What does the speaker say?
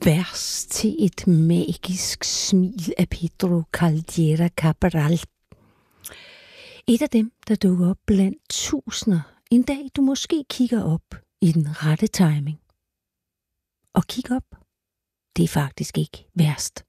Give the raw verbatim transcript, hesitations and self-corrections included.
vers til et magisk smil af Pedro Caldera Cabral. Et af dem, der dukker op blandt tusinder, en dag du måske kigger op i den rette timing. Og kig op, det er faktisk ikke værst.